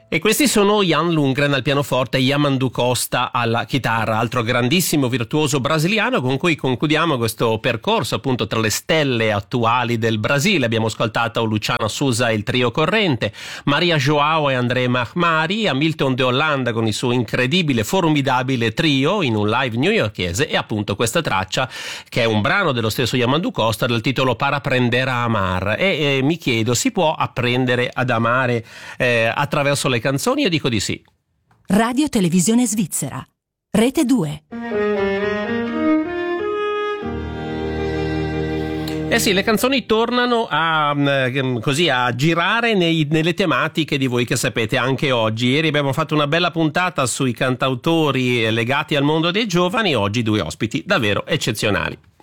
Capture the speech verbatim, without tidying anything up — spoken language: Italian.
E questi sono Jan Lundgren al pianoforte e Yamandu Costa alla chitarra, altro grandissimo virtuoso brasiliano con cui concludiamo questo percorso appunto tra le stelle attuali del Brasile. Abbiamo ascoltato Luciano Souza e il trio corrente, Maria Joao e André Mahmari, Hamilton de Hollanda con il suo incredibile, formidabile trio in un live newyorkese e appunto questa traccia che è un brano dello stesso Yamandu Costa dal titolo Para aprender a amar. E eh, mi chiedo, si può apprendere ad amare eh, attraverso le canzoni? Io dico di sì. Radio Televisione Svizzera, Rete due. Eh sì, le canzoni tornano a, così, a girare nei, nelle tematiche di voi che sapete anche oggi. Ieri abbiamo fatto una bella puntata sui cantautori legati al mondo dei giovani, oggi due ospiti davvero eccezionali.